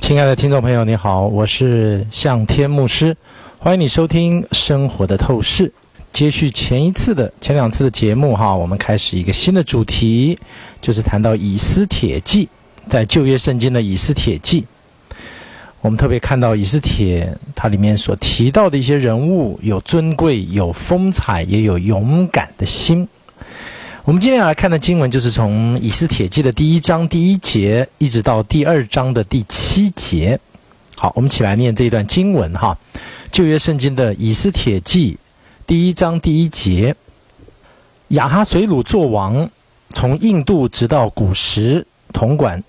亲爱的听众朋友，你好，我是向天牧师，欢迎你收听生活的透视。接续前两次的节目我们开始一个新的主题，就是谈到以斯帖记，在旧约圣经的以斯帖记，我们特别看到以斯帖它里面所提到的一些人物，有尊贵，有风采，也有勇敢的心。我们今天要来看的经文就是从以斯帖记的第1章第1节一直到第2章的第7节。好，我们一起来念这一段经文旧约圣经的以斯帖记第1章第1节，亚哈随鲁作王，从印度直到古时，统管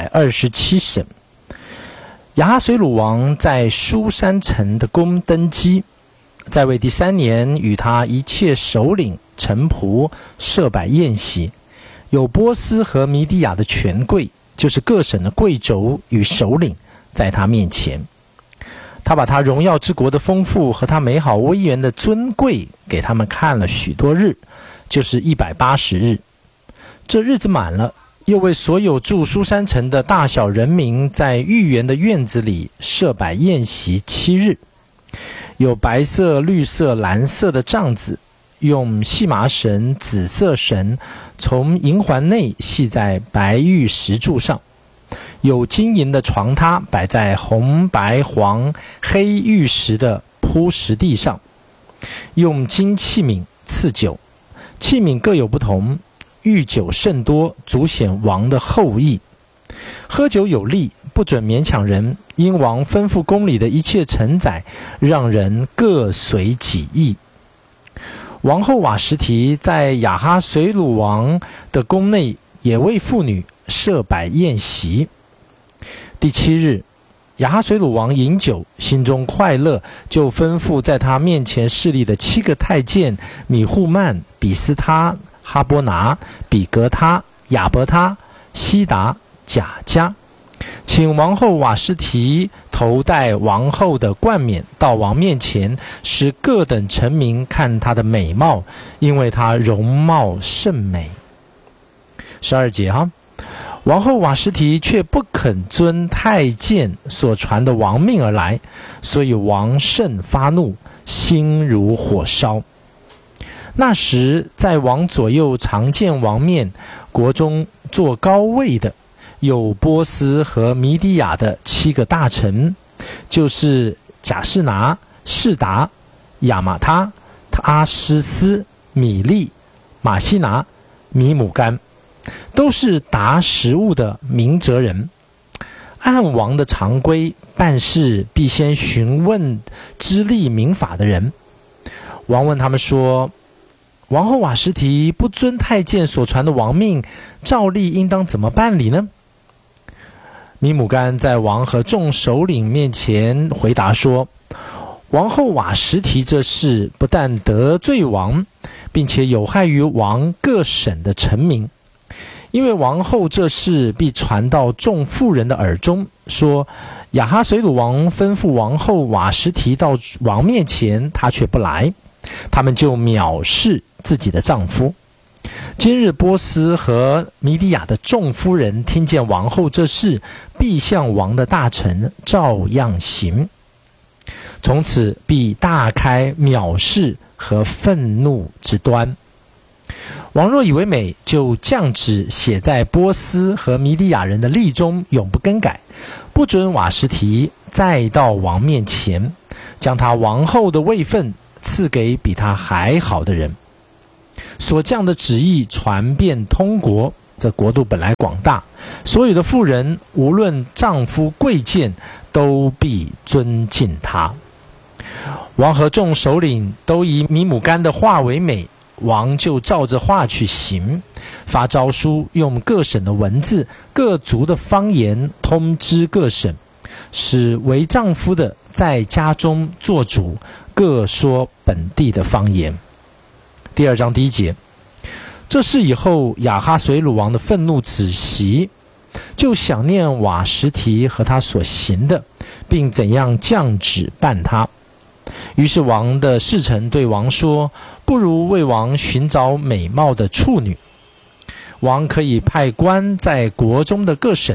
127省。亚哈随鲁王在书珊城的宫登基，在位第3年，与他一切首领臣仆设摆宴席，有波斯和米底亚的权贵，就是各省的贵胄与首领，在他面前。他把他荣耀之国的丰富和他美好威严的尊贵给他们看了许多日，就是180日。这日子满了，又为所有住书珊城的大小人民在御园的院子里设摆宴席7日，有白色、绿色、蓝色的帐子，用细麻绳、紫色绳从银环内系在白玉石柱上，有金银的床榻摆在红、白、黄、黑玉石的铺石地上，用金器皿赐酒，器皿各有不同，御酒甚多，足显王的厚意。喝酒有例，不准勉强人，因王吩咐宫里的一切臣宰，让人各随己意。王后瓦实提在亚哈随鲁王的宫内也为妇女设摆宴席。第7日，亚哈随鲁王饮酒，心中快乐，就吩咐在他面前侍立的7个太监米户曼、比斯他、哈波拿、比格他、亚伯他、西达、贾加，请王后瓦实提头戴王后的冠冕到王面前，使各等臣民看她的美貌，因为她容貌甚美。12节王后瓦实提却不肯遵太监所传的王命而来，所以王甚发怒，心如火烧。那时在王左右常见王面，国中坐高位的有波斯和米底亚的7个大臣，就是贾士拿、士达、亚玛他、阿施斯、米利、马西拿、米姆干，都是达实务的明哲人。按王的常规，办事必先询问知例明法的人。王问他们说，王后瓦实提不遵太监所传的王命，照例应当怎么办理呢？米姆干在王和众首领面前回答说，王后瓦实提这事不但得罪王，并且有害于王各省的臣民，因为王后这事必传到众妇人的耳中，说亚哈随鲁王吩咐王后瓦实提到王面前，她却不来，他们就藐视自己的丈夫。今日波斯和米底亚的众夫人听见王后这事，必向王的大臣照样行，从此必大开藐视和愤怒之端。王若以为美，就降旨写在波斯和米底亚人的例中，永不更改，不准瓦实提再到王面前，将他王后的位分赐给比他还好的人。所降的旨意传遍通国，这国度本来广大，所有的妇人无论丈夫贵贱，都必尊敬他。王和众首领都以米姆干的话为美，王就照着话去行，发诏书，用各省的文字、各族的方言通知各省，使为丈夫的在家中做主，各说本地的方言。第2章第1节，这事以后，亚哈随鲁王的愤怒止息，就想念瓦实提和他所行的，并怎样降旨办他。于是王的侍臣对王说，不如为王寻找美貌的处女。王可以派官在国中的各省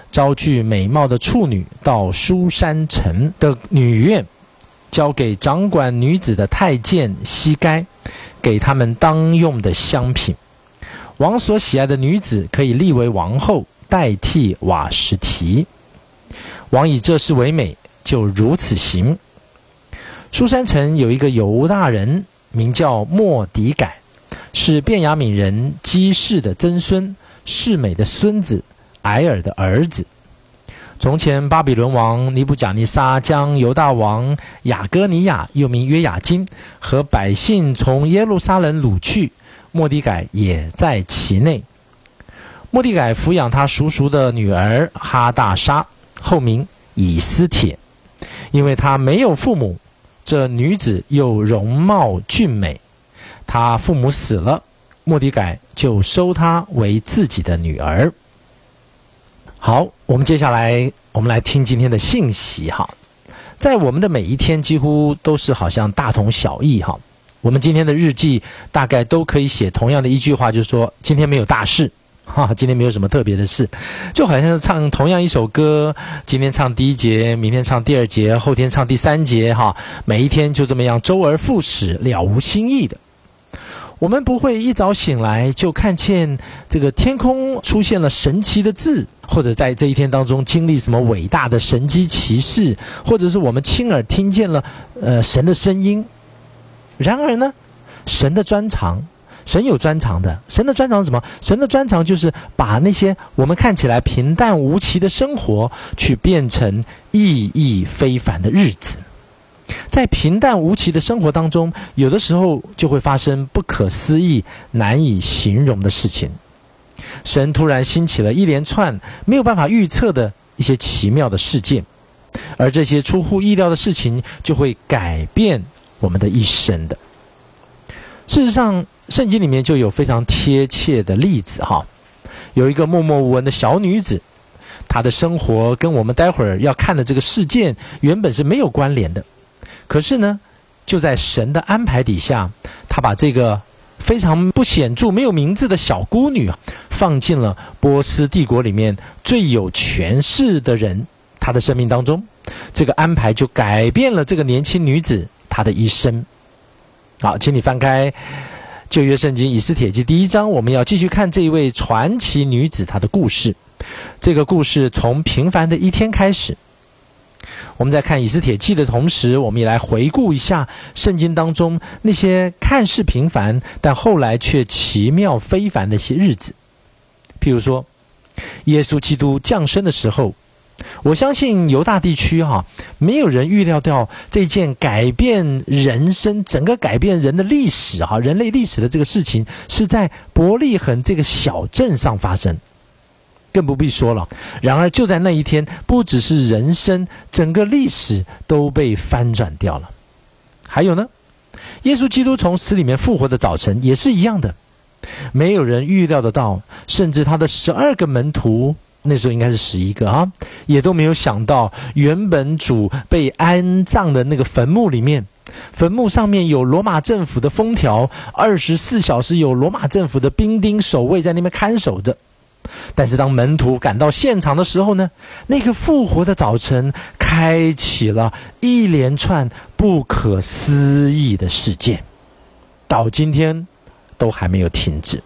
招聚美貌的处女到书珊城的女院，交给掌管女子的太监西该，给他们当用的香品。王所喜爱的女子可以立为王后，代替瓦实提。王以这事为美，就如此行。书珊城有一个犹大人，名叫末底改，是便雅悯人基士的曾孙，示每的孙子，埃尔的儿子。从前巴比伦王尼布甲尼撒将犹大王雅各尼亚，又名约雅斤，和百姓从耶路撒冷掳去，末底改也在其内。末底改抚养他叔叔的女儿哈大沙，后名以斯帖，因为他没有父母，这女子又容貌俊美，他父母死了，末底改就收她为自己的女儿。好，我们接下来来听今天的信息哈。在我们的每一天几乎都是好像大同小异哈。我们今天的日记大概都可以写同样的一句话，就是说今天没有大事哈，今天没有什么特别的事，就好像是唱同样一首歌，今天唱第一节，明天唱第二节，后天唱第三节哈，每一天就这么样周而复始，了无新意的。我们不会一早醒来就看见这个天空出现了神奇的字，或者在这一天当中经历什么伟大的神迹奇事，或者是我们亲耳听见了神的声音。然而呢，神的专长，神有专长的，神的专长是什么？神的专长就是把那些我们看起来平淡无奇的生活，去变成意义非凡的日子。在平淡无奇的生活当中，有的时候就会发生不可思议、难以形容的事情。神突然兴起了一连串没有办法预测的一些奇妙的事件，而这些出乎意料的事情就会改变我们的一生的。事实上，圣经里面就有非常贴切的例子哈。有一个默默无闻的小女子，她的生活跟我们待会儿要看的这个事件原本是没有关联的。可是呢，就在神的安排底下，他把这个非常不显著、没有名字的小孤女放进了波斯帝国里面最有权势的人她的生命当中。这个安排就改变了这个年轻女子她的一生。好，请你翻开旧约圣经以斯帖记第1章，我们要继续看这一位传奇女子她的故事。这个故事从平凡的一天开始。我们在看以斯帖记的同时，我们也来回顾一下圣经当中那些看似平凡但后来却奇妙非凡的一些日子。譬如说耶稣基督降生的时候，我相信犹大地区没有人预料到这件改变人生、整个改变人的历史人类历史的这个事情是在伯利恒这个小镇上发生，更不必说了。然而就在那一天，不只是人生，整个历史都被翻转掉了。还有呢，耶稣基督从死里面复活的早晨也是一样的，没有人预料得到，甚至他的12个门徒，那时候应该是11个也都没有想到，原本主被安葬的那个坟墓里面，坟墓上面有罗马政府的封条，24小时有罗马政府的兵丁守卫在那边看守着。但是当门徒赶到现场的时候呢，那个复活的早晨开启了一连串不可思议的事件，到今天都还没有停止，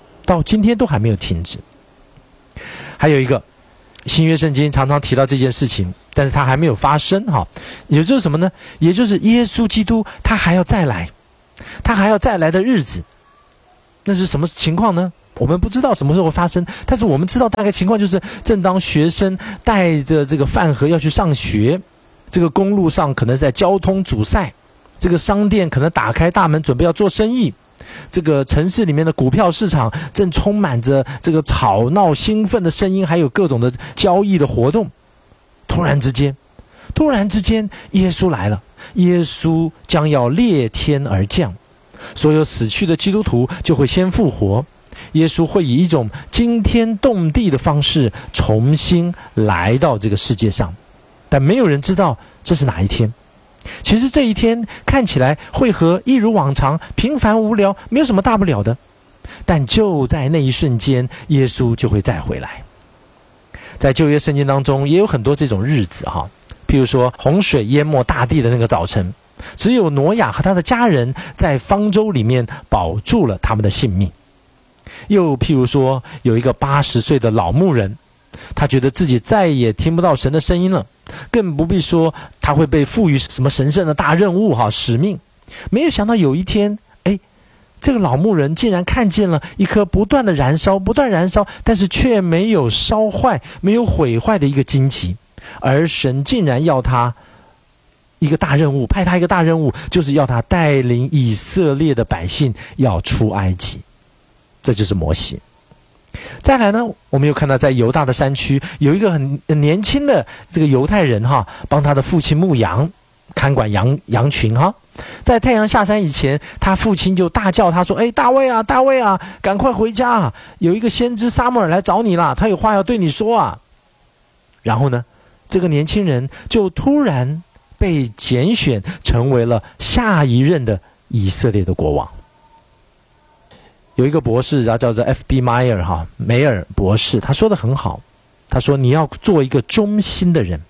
还有一个新约圣经常常提到这件事情，但是它还没有发生也就是什么呢？也就是耶稣基督他还要再来的日子。那是什么情况呢？我们不知道什么时候会发生，但是我们知道大概情况就是，正当学生带着这个饭盒要去上学，这个公路上可能在交通阻塞，这个商店可能打开大门准备要做生意，这个城市里面的股票市场正充满着这个吵闹兴奋的声音，还有各种的交易的活动。突然之间耶稣来了，耶稣将要裂天而降，所有死去的基督徒就会先复活，耶稣会以一种惊天动地的方式重新来到这个世界上，但没有人知道这是哪一天。其实这一天看起来会和一如往常平凡无聊，没有什么大不了的，但就在那一瞬间，耶稣就会再回来。 在旧约圣经当中也有很多这种日子哈，譬如说洪水淹没大地的那个早晨，只有挪亚和他的家人在方舟里面保住了他们的性命。又譬如说有一个80岁的老牧人，他觉得自己再也听不到神的声音了，更不必说他会被赋予什么神圣的大任务使命。没有想到有一天，这个老牧人竟然看见了一颗不断燃烧，但是却没有烧坏、没有毁坏的一个荆棘，而神竟然要他一个大任务，派他一个大任务，就是要他带领以色列的百姓要出埃及。这就是摩西。再来呢，我们又看到在犹大的山区有一个很年轻的这个犹太人帮他的父亲牧羊，看管羊群在太阳下山以前，他父亲就大叫他说：大卫啊，大卫啊，赶快回家啊，有一个先知撒母耳来找你啦，他有话要对你说啊。然后呢，这个年轻人就突然被拣选成为了下一任的以色列的国王。有一个博士叫做 F.B. 梅尔博士，他说得很好，他说你要做一个忠心的人，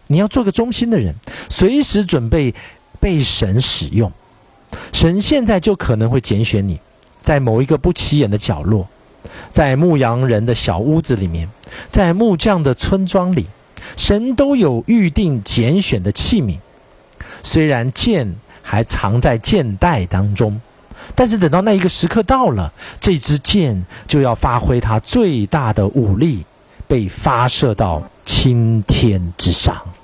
随时准备被神使用。神现在就可能会拣选你，在某一个不起眼的角落，在牧羊人的小屋子里面，在木匠的村庄里，神都有预定拣选的器皿。虽然剑还藏在剑袋当中，但是等到那一个时刻到了，这支箭就要发挥它最大的武力，被发射到青天之上。